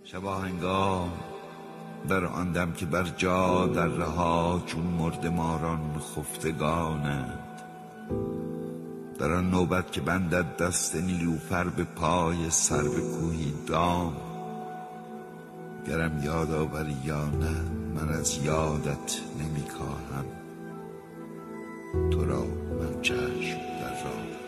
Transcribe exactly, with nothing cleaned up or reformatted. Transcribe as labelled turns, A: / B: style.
A: شباهنگام در آن دم که بر جا در رها چون مردماران خفتگانند، در آن نوبت که بندد دست نیلوفر به پای سرو کوهی دام، گرم یاد آوری یا نه من از یادت نمی کاهم، تو را من چشم در راه